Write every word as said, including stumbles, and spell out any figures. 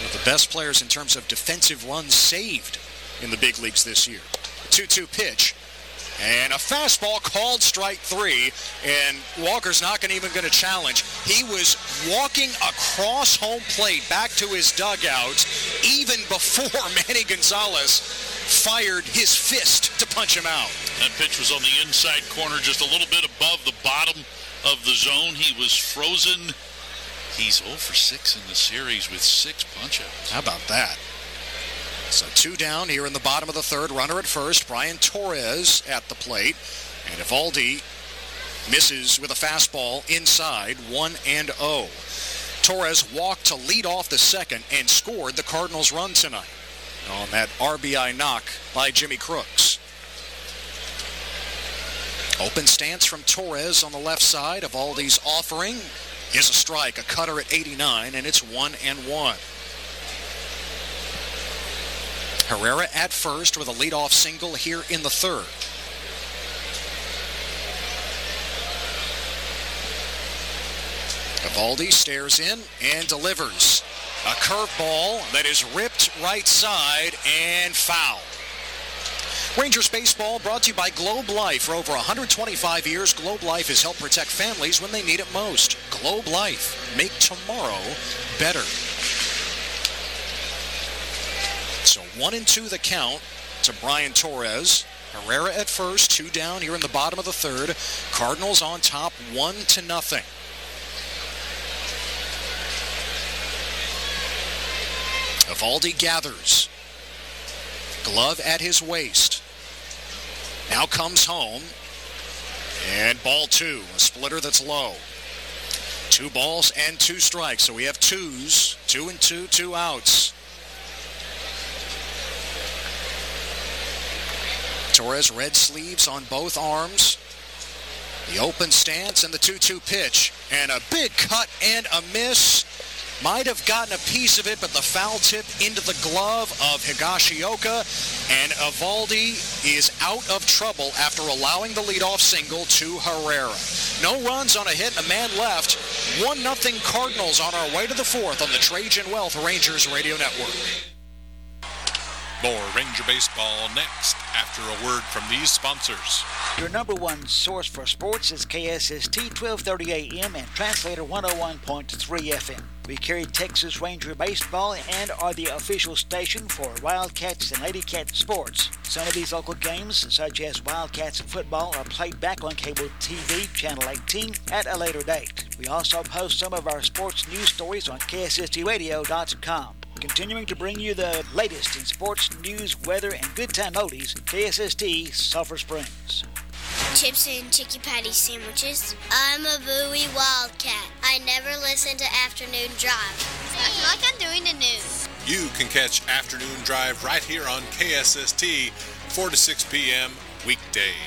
of the best players in terms of defensive runs saved in the big leagues this year. two two pitch. And a fastball called strike three, and Walker's not gonna even going to challenge. He was walking across home plate back to his dugout even before Manny Gonzalez fired his fist to punch him out. That pitch was on the inside corner, just a little bit above the bottom of the zone. He was frozen. He's oh for six in the series with six punch-outs. How about that? So two down here in the bottom of the third. Runner at first. Brian Torres at the plate. And Eovaldi misses with a fastball inside. one and oh. Torres walked to lead off the second and scored the Cardinals' run tonight on that R B I knock by Jimmy Crooks. Open stance from Torres on the left side. Eovaldi's offering is a strike. A cutter at eighty-nine, and it's one and one. Herrera at first with a leadoff single here in the third. Eovaldi stares in and delivers a curveball that is ripped right side and foul. Rangers baseball brought to you by Globe Life. For over one hundred twenty-five years, Globe Life has helped protect families when they need it most. Globe Life. Make tomorrow better. So one and two the count to Brian Torres. Herrera at first, two down here in the bottom of the third. Cardinals on top, one to nothing. Eovaldi gathers. Glove at his waist. Now comes home. And ball two, a splitter that's low. Two balls and two strikes. So we have twos, two and two, two outs. Torres, red sleeves on both arms. The open stance and the two two pitch. And a big cut and a miss. Might have gotten a piece of it, but the foul tip into the glove of Higashioka. And Eovaldi is out of trouble after allowing the leadoff single to Herrera. No runs on a hit and a man left. one nothing Cardinals on our way to the fourth on the Trajan Wealth Rangers Radio Network. More Ranger Baseball next after a word from these sponsors. Your number one source for sports is K S S T twelve thirty A M and Translator one oh one point three F M. We carry Texas Ranger Baseball and are the official station for Wildcats and Lady Cats sports. Some of these local games, such as Wildcats football, are played back on cable T V, Channel eighteen, at a later date. We also post some of our sports news stories on K S S T radio dot com. Continuing to bring you the latest in sports, news, weather, and good time oldies, K S S T Sulphur Springs. Chips and Chicky Patty sandwiches. I'm a Bowie Wildcat. I never listen to Afternoon Drive. I feel like I'm doing the news. You can catch Afternoon Drive right here on K S S T, four to six p.m. weekdays.